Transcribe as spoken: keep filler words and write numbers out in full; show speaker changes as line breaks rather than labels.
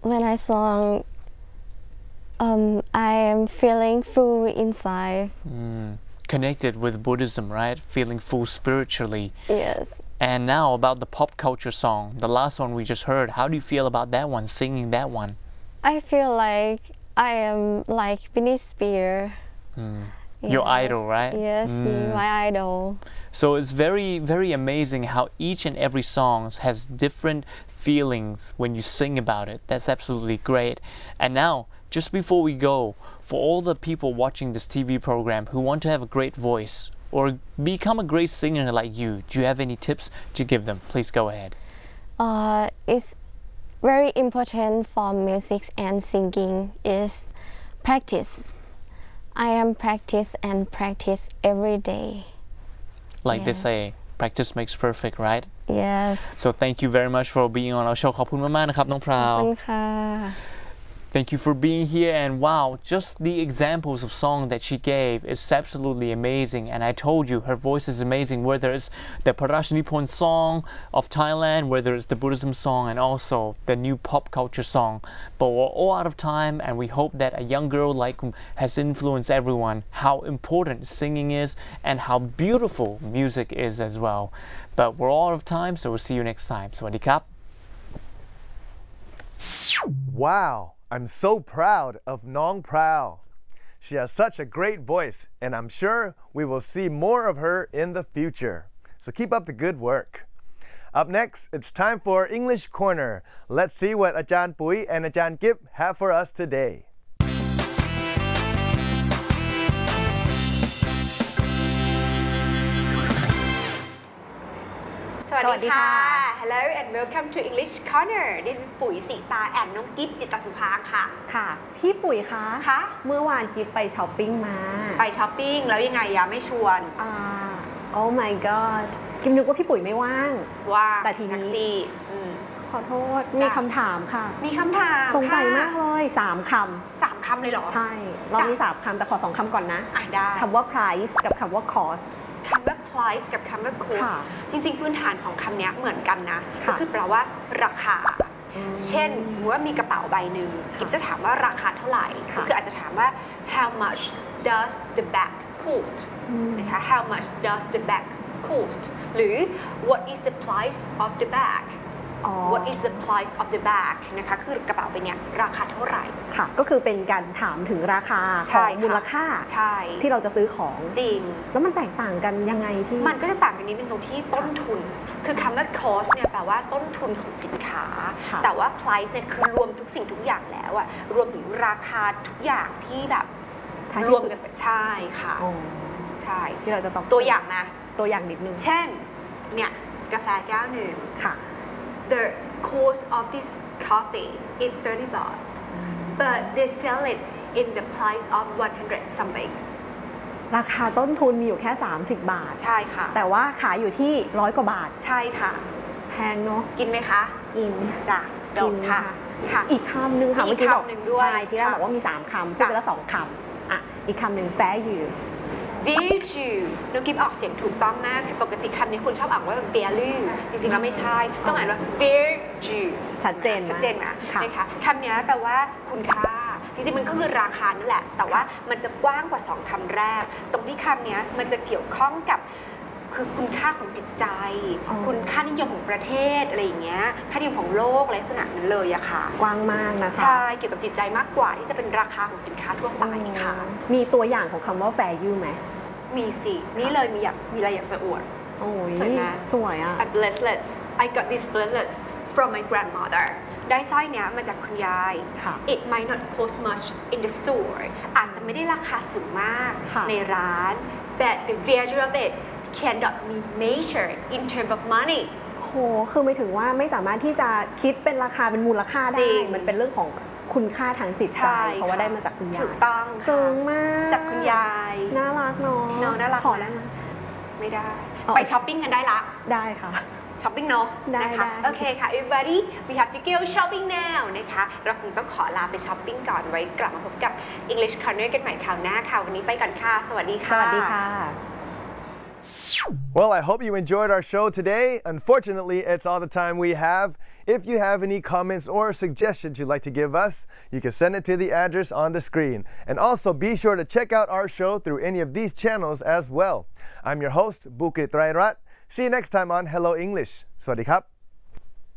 when I sang, um, I am feeling full inside.
Mm. Connected with Buddhism, right? Feeling full spiritually.
Yes.
And now about the pop culture song, the last one we just heard. How do you feel about that one, singing that one?
I feel like I am like Britney Spears.
Mm.
Yes.
Your idol, right?
Yes,
Mm.
my idol.
So it's very, very amazing how each and every song has different feelings when you sing about it. That's absolutely great. And now, just before we go, for all the people watching this T V program who want to have a great voice or become a great singer like you, do you have any tips to give them? Please go ahead.
Uh, it's very important for music and singing is practice. I am practice and practice every day.
Like
yes.
they say, practice makes perfect, right?
Yes.
So thank you very much for being on our show. ขอบคุณมากๆนะครับน้องพราว
ขอบคุณค่ะ
Thank you for being here, and wow, just the examples of song that she gave is absolutely amazing. And I told you her voice is amazing, whether it's the Parashanipon song of Thailand, whether it's the Buddhism song, and also the new pop culture song. But we're all out of time, and we hope that a young girl like has influenced everyone how important singing is and how beautiful music is as well. But we're all out of time, so we'll see you next time. สวัสดีครับ
Wow, I'm so proud of Nong Prao. She has such a great voice, and I'm sure we will see more of her in the future. So keep up the good work. Up next, it's time for English Corner. Let's see what Ajahn Pui and Ajahn Kip have for us today.
สวัสดีค่ะ Hello and welcome to English Corner. This is ปุ๋ยสีตาแอนน้องกิฟจิตรสุภาค่ะ
ค่ะพี่ปุ๋ยคะ
คะ
เมื่อวานกิฟไปช้อปปิ้งมา
ไปช้อปปิ้งแล้วยังไงอะไม่ชวน
อ่า Oh my god กิฟนึกว่าพี่ปุ๋ยไม่ว่าง
ว่า
แต่ทีนี้
แท็กซี่
ขอโทษมีคำถามค่ะ
มีคำถาม
สงสัยมากเลยสามคำ
สามคำเลยเหรอ
ใช่เรามีสามคำแต่ขอสองคำก่อนนะ
อ่ะได้
คำว่า price กับคำว่า cost
คำว่า price กับคำว่า cost จริงๆพื้นฐานสองคำนี้เหมือนกันนะก็คือแปลว่าราคาเช่นสมมติว่ามีกระเป๋าใบหนึ่งกิฟจะถามว่าราคาเท่าไหร่ก็คืออาจจะถามว่า how much does the bag cost นะคะ how much does the bag cost หรือ what is the price of the bag what is the price of the bag นะคะคือกระเป๋าใบนี้ราคาเท่าไหร่
ค่ะก็คือเป็นการถามถึงราคาของมูลค่าที่เราจะซื้อของ
จริง
แล้วมันแตกต่างกันยังไงพี่
มันก็จะต่างกันนิดนึงตรงที่ต้นทุนคือคำว่า cost เนี่ยแปลว่าต้นทุนของสินค้าแต่ว่า price เนี่ยคือรวมทุกสิ่งทุกอย่างแล้วอะรวมถึงราคาทุกอย่างที่แบบรวมกันใช่ค่ะใช่
ที่เราจะต้อง
ตัวอย่างนะ
ตัวอย่างนิดนึง
เช่นเนี่ยกาแฟแก้วหนึ่ง
ค่ะ
The cost of this coffee is thirty baht, but they sell it in the price of one hundred something.
ราคาต้นทุนมีอยู่แค่สามสิบบาท
ใช่ค่ะ
แต่ว่าขายอยู่ที่ร้อยกว่าบาท
ใช่ค่ะ
แพงเนาะ
กินไหมคะ
กิน
จ้ะกินค่ะ
ค่ะอีกคำหนึ่งค่ะเมื่อกี้บอก
ใช่
ที่เราบอกว่ามีสามคำพูดไปแล้วสองคำอ่ะอีกคำหนึ่ง value
value น้องกิฟออกเสียงถูกต้องมากคือปกติคำนี้คุณชอบอ่านว่า value จริงๆแล้วไม่ใช่ต้องอ่านว่า value
ชัดเจน
ชัดเจนนะนะคะคำนี้แปลว่าคุณค่าจริงๆมันก็คือราคานั่นแหละแต่ว่ามันจะกว้างกว่าสองคำแรกตรงที่คำนี้มันจะเกี่ยวข้องกับคือคุณค่าของจิตใจคุณค่านิยมของประเทศอะไรอย่างเงี้ยค่านิยมของโลกลักษณะนั้นเลยอะค่ะ
กว้างมากนะคะ
ใช่เกี่ยวกับจิตใจมากกว่าที่จะเป็นราคาของสินค้าทั่วไปค่ะ
มีตัวอย่างของคำว่า value ไหม
มีสินี่เลยมีอยากมีอะไรอยากจะอวด
โอ้ย
สวยไหม
สวยอ่ะ
A bracelet I got this bracelet from my grandmother ได้สร้อยเนี้ยมาจากคุณยาย It might not cost much in the store อาจจะไม่ได้ราคาสูงมากในร้าน but the value of it cannot be measured in terms of money
โหคือไม่ถึงว่าไม่สามารถที่จะคิดเป็นราคาเป็นมูลค่าได้มันเป็นเรื่องของคุณค่าทางจิตใจเพราะว่าได้มาจากคุณยาย
ถูกต้อง
สูงมาก
จากคุณยาย
น่ารักเนาะ
เนาะน่ารัก
ขอได้ไหม
ไม่ได้ไปช้อปปิ้งกันได้ละ
ได้ค่ะ
ช้อปปิ้งเนาะ
ได้
ค่ะโอเคค่ะ everybody we have to go shopping now นะคะเราคงต้องขอลาไปช้อปปิ้งก่อนไว้กลับมาพบกับ English Corner กันใหม่คราวหน้าค่ะวันนี้ไปก่อนค่ะสวัสดีค่ะ
สวัสดีค่ะ
Well, I hope you enjoyed our show today. Unfortunately, it's all the time we have. If you have any comments or suggestions you'd like to give us, you can send it to the address on the screen. And also be sure to check out our show through any of these channels as well. I'm your host, Bukit Rairat. See you next time on Hello English. สวัสดีครับ